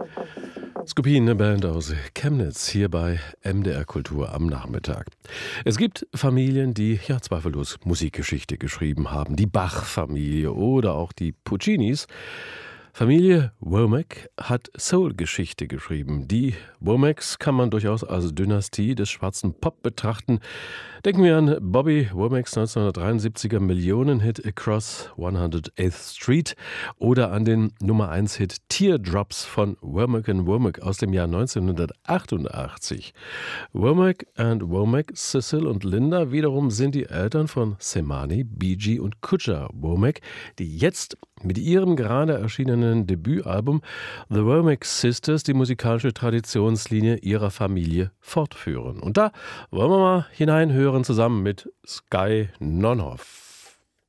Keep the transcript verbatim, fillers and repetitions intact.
Scorpion, eine Band aus Chemnitz, hier bei M D R Kultur am Nachmittag. Es gibt Familien, die ja zweifellos Musikgeschichte geschrieben haben. Die Bach-Familie oder auch die Puccinis. Familie Womack hat Soul-Geschichte geschrieben. Die Womacks kann man durchaus als Dynastie des schwarzen Pop betrachten. Denken wir an Bobby Womacks neunzehnhundertdreiundsiebziger Millionen-Hit Across hundertachtes Street oder an den Nummer eins Hit Teardrops von Womack and Womack aus dem Jahr neunzehnhundertachtundachtzig. Womack and Womack, Cecil und Linda wiederum sind die Eltern von Semani, Bee Gee und Kuja Womack, die jetzt mit ihrem gerade erschienenen Debütalbum The Womack Sisters die musikalische Traditionslinie ihrer Familie fortführen. Und da wollen wir mal hineinhören zusammen mit Sky Nonhoff.